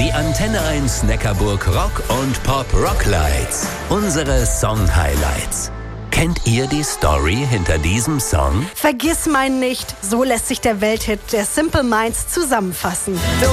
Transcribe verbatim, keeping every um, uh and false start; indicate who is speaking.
Speaker 1: Die Antenne eins Neckarburg Rock und Pop Rocklights. Unsere Song-Highlights. Kennt ihr die Story hinter diesem Song?
Speaker 2: Vergiss mein nicht, so lässt sich der Welthit der Simple Minds zusammenfassen.
Speaker 3: Du